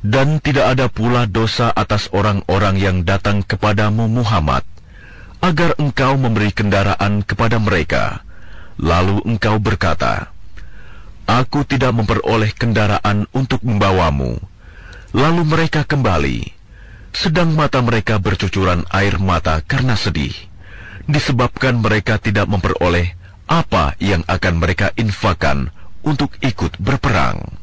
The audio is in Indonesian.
Dan tidak ada pula dosa atas orang-orang yang datang kepadamu Muhammad, agar engkau memberi kendaraan kepada mereka. Lalu engkau berkata, Aku tidak memperoleh kendaraan untuk membawamu. Lalu mereka kembali, sedang mata mereka bercucuran air mata karena sedih, disebabkan mereka tidak memperoleh apa yang akan mereka infakkan untuk ikut berperang.